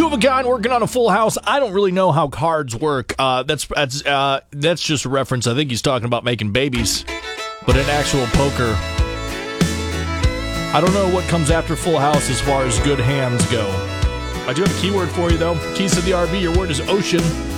You have a guy working on a full house. I don't really know how cards work. That's just a reference. I think he's talking about making babies, but in actual poker, I don't know what comes after full house as far as good hands go. I do have a keyword for you though. Keys to the RV. Your word is ocean.